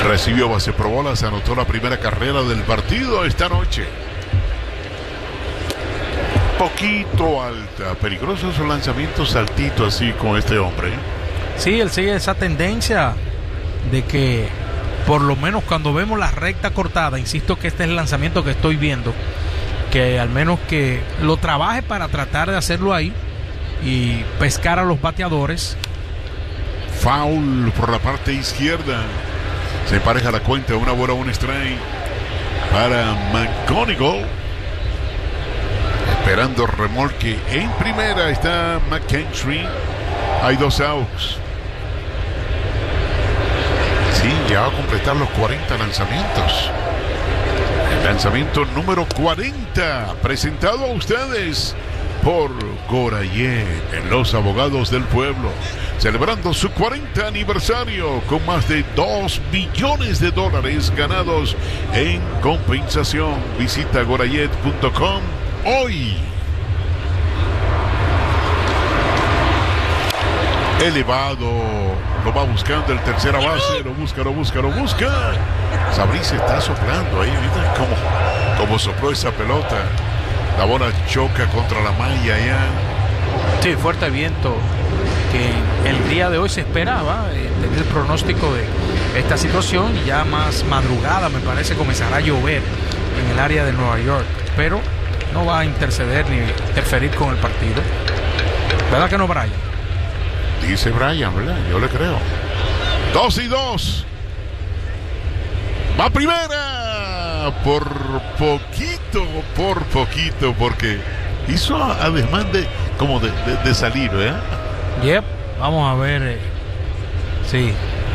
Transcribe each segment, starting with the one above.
Recibió base por bolas, anotó la primera carrera del partido esta noche. Poquito alta, peligroso su lanzamiento saltito así con este hombre. Sí, él sigue esa tendencia de que por lo menos cuando vemos la recta cortada, insisto que este es el lanzamiento que estoy viendo, que al menos que lo trabaje para tratar de hacerlo ahí y pescar a los bateadores. Foul por la parte izquierda. Se empareja la cuenta, una bola, un strike para McGonigal. Esperando remolque en primera está McKinstry. Hay 2 outs. Sí, ya va a completar los 40 lanzamientos. El lanzamiento número 40, presentado a ustedes por Gorayet, en los abogados del pueblo, celebrando su 40 aniversario con más de $2 billones ganados en compensación. Visita gorayet.com hoy. Elevado, lo va buscando el tercera base, lo busca. Sabriz está soplando ahí, ¿viste? Como sopló esa pelota. La bola choca contra la malla ya. Sí, fuerte viento que el día de hoy se esperaba, tener el pronóstico de esta situación, y ya más madrugada me parece comenzará a llover en el área de Nueva York, pero no va a interceder ni interferir con el partido. ¿Verdad que no, Brian? Dice Brian, ¿verdad? Yo le creo. 2-2. Va primera. Por poquito, porque hizo además de salir, ¿verdad? Yep, vamos a ver. Sí.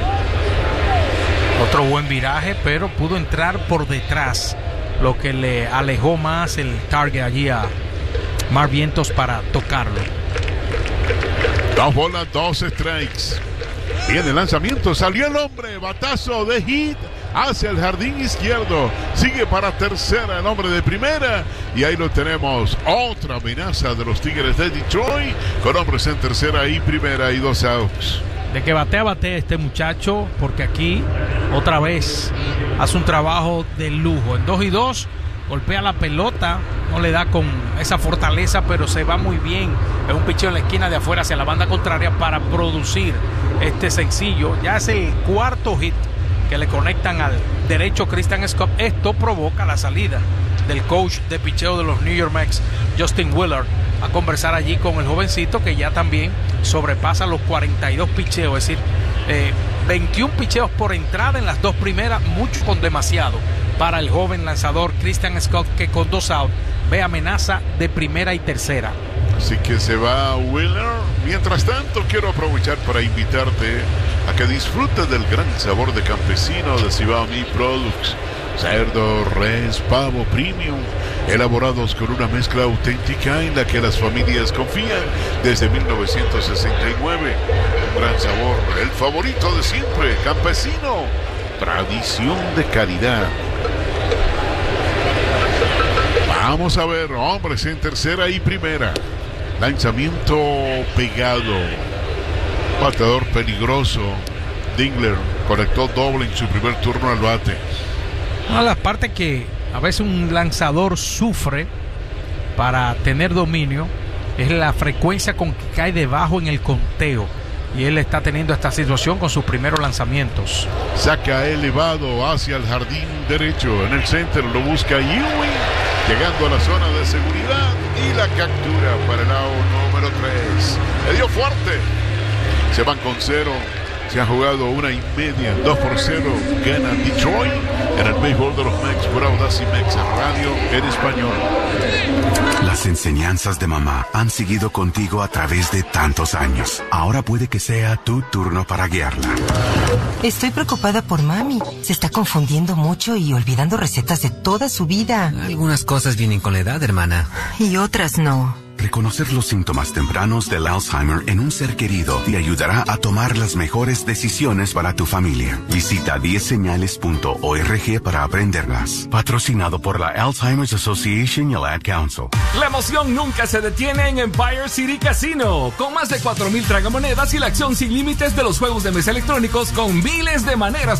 Otro buen viraje, pero pudo entrar por detrás, lo que le alejó más el target allí a Mark Vientos para tocarlo. 2 bolas, 2 strikes. Viene el lanzamiento, salió el hombre, batazo de hit hacia el jardín izquierdo. Sigue para tercera el hombre de primera, y ahí lo tenemos. Otra amenaza de los Tigres de Detroit, con hombres en tercera y primera y 2 outs. De que batea este muchacho, porque aquí otra vez hace un trabajo de lujo. En 2-2 golpea la pelota, no le da con esa fortaleza, pero se va muy bien. Es un picheo en la esquina de afuera hacia la banda contraria para producir este sencillo. Ya es el 4º hit que le conectan al derecho Christian Scott. Esto provoca la salida del coach de picheo de los New York Mets, Justin Willard, a conversar allí con el jovencito, que ya también sobrepasa los 42 picheos, es decir, 21 picheos por entrada en las 2 primeras, mucho con demasiado para el joven lanzador Christian Scott, que con 2 outs ve amenaza de primera y tercera. Así que se va Willard. Mientras tanto, quiero aprovechar para invitarte a que disfrutes del gran sabor de campesino de Cibao Meat Products. Cerdo, res, pavo premium, elaborados con una mezcla auténtica en la que las familias confían desde 1969. Un gran sabor, el favorito de siempre, campesino, tradición de calidad. Vamos a ver, hombres en tercera y primera. Lanzamiento pegado. Bateador peligroso. Dingler conectó doble en su primer turno al bate. Una de las partes que a veces un lanzador sufre para tener dominio es la frecuencia con que cae debajo en el conteo. Y él está teniendo esta situación con sus primeros lanzamientos. Saca elevado hacia el jardín derecho. En el center lo busca Ewing, llegando a la zona de seguridad, y la captura para el out número 3. Le dio fuerte. Se van con 0. Se han jugado 1.5, 2-0. Gana Detroit en el béisbol de los Mets por Audacy Mex Radio en español. Las enseñanzas de mamá han seguido contigo a través de tantos años. Ahora puede que sea tu turno para guiarla. Estoy preocupada por mami. Se está confundiendo mucho y olvidando recetas de toda su vida. Algunas cosas vienen con la edad, hermana. Y otras no. Reconocer los síntomas tempranos del Alzheimer en un ser querido te ayudará a tomar las mejores decisiones para tu familia. Visita 10señales.org para aprenderlas. Patrocinado por la Alzheimer's Association y el Ad Council. La emoción nunca se detiene en Empire City Casino. Con más de 4,000 tragamonedas y la acción sin límites de los juegos de mesa electrónicos con miles de maneras